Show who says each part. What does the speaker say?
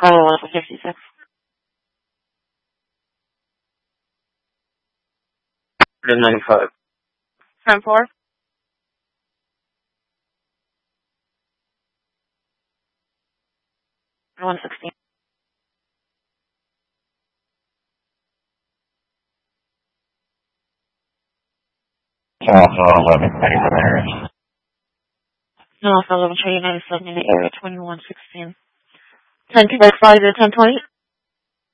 Speaker 1: Carla 156.
Speaker 2: 95.
Speaker 1: 10-4. 116.
Speaker 2: Alpha 11 Paris.
Speaker 1: Alpha 11 Charlie 97 in the area 2116. 10 Quebec 5 1020.